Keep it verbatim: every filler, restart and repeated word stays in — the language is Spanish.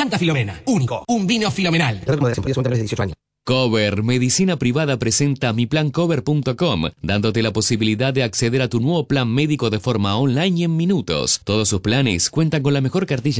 Santa Filomena. Único. Un vino filomenal. dieciocho años. Cover Medicina Privada presenta mi plan cover punto com, dándote la posibilidad de acceder a tu nuevo plan médico de forma online y en minutos. Todos sus planes cuentan con la mejor cartilla